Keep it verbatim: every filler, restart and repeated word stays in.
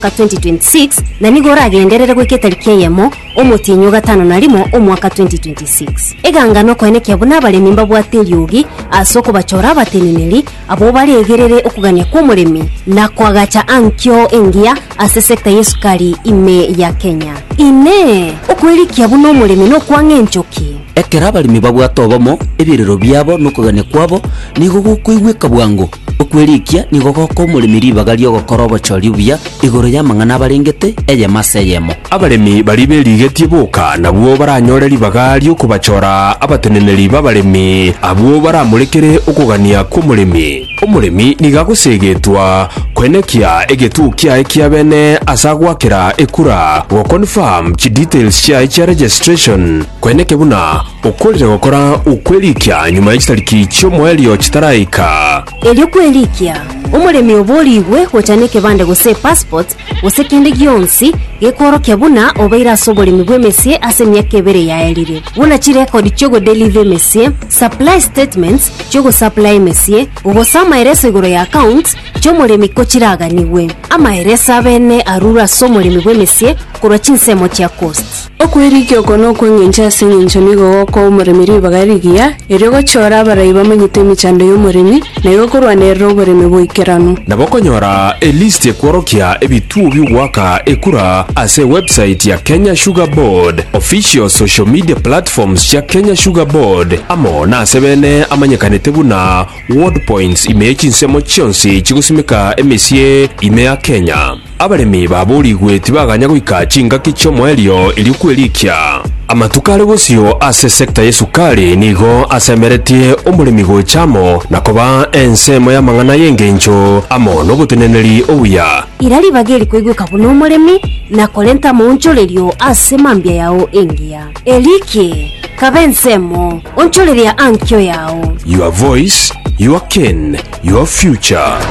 ka twenty twenty-six na nigora agenderera gwiketariki yemo omutinyo gatano na limo omwaka twenty twenty-six egangano kwenekya buna bale mimba bwateli ugi asoko bachora abatenineli abo bali egerere okuganya kwa murimi na kwagacha ankyo engia ase sekta yesukali ime ya Kenya ine okwelikia buno murimi no kwangenchoki ekera abalimi babwatobomo ebirero byabo nokugane kwabo nigo gukuigweka bwango okwelikia nigo goko mulimiri bagali ogokora obochori buya igoro ya mangana abalengete eye maseyemo abalimi bali beligetie boka nabwo baranyoreri bagali okubachora abateneneri babalimi abo baramulekere okugania kumulimi omulimi nigagusegetwa kwenekia egetukia ekia bene asagwakira ekura go confirm chi details cha cha registration kweneke buna okolire gokora ukwelikia nyuma y'kitariki cyo mwelio kitaraika elyo kwelikia omulemi oboligwe kwotaneke bande gose passport gose kende gyonsi gekorokya buna obeira sobolimi bwemesie ase myaka ebere yaelire buna chi record cyogo deliver mesie supply statements cyogo supply mesie ugosama ereso igoro ya account cyo mulemi ko kiraganiwe ama eresa bene arura somulimi bwemesie kurwa chinsemo cha cost okwiriki okono kwengencha singencho nigo ko umuremiri bagarigia erego chora baraiba manyite michando y'umurimi nego kurwa nero burimi bwikerano nabokonyora a list ekworokia ebitu byugwaka ekura ase website ya Kenya Sugar Board official social media platforms ya Kenya Sugar Board amo na sebene amanyekanete buna word points imechi nsemo chonsi chigusimika emesie ime ya Kenya abalemi babuligwe tibaganya gwika chinga kicho mwelio ili kwelikia amatukale gosio ase sekta yesukali nigo asemeretie omulimi gochamo nakoba ensemo ya mangana yengencho amo nobuteneneri obuya irali bageli kwigweka buno omulemi na kolenta moncholerio ase mambia yao engia elike kabensemo oncholeria ankyo yao your voice your kin your future.